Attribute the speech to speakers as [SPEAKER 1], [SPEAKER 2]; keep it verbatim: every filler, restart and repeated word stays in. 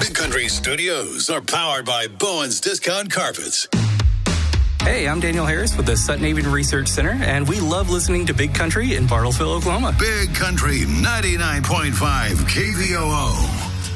[SPEAKER 1] Big Country Studios are powered by Bowen's Discount Carpets.
[SPEAKER 2] Hey, I'm Daniel Harris with the Sutton Haven Research Center, and we love listening to Big Country in Bartlesville, Oklahoma.
[SPEAKER 1] Big Country ninety-nine point five K V O O.